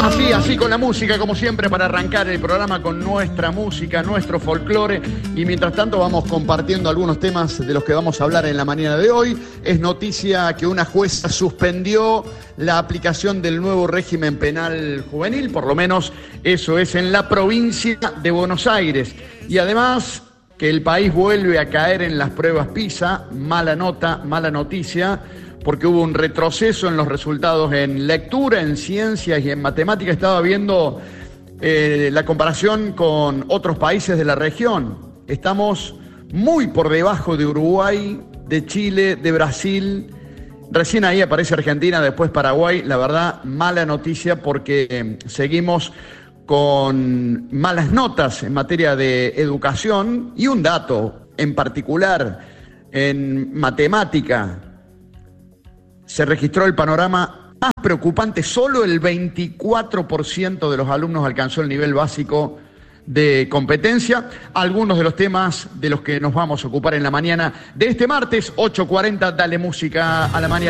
Así con la música, como siempre, para arrancar el programa con nuestra música, nuestro folclore. Y mientras tanto vamos compartiendo algunos temas de los que vamos a hablar en la mañana de hoy. Es noticia que una jueza suspendió la aplicación del nuevo régimen penal juvenil, por lo menos eso es en la provincia de Buenos Aires. Y además que el país vuelve a caer en las pruebas PISA, mala nota, mala noticia, porque hubo un retroceso en los resultados en lectura, en ciencias y en matemáticas. Estaba viendo la comparación con otros países de la región. Estamos muy por debajo de Uruguay, de Chile, de Brasil. Recién ahí aparece Argentina, después Paraguay. La verdad, mala noticia porque seguimos con malas notas en materia de educación. Y un dato en particular, en matemática, se registró el panorama más preocupante. Solo el 24% de los alumnos alcanzó el nivel básico de competencia. Algunos de los temas de los que nos vamos a ocupar en la mañana de este martes, 8:40, dale música a la mañana.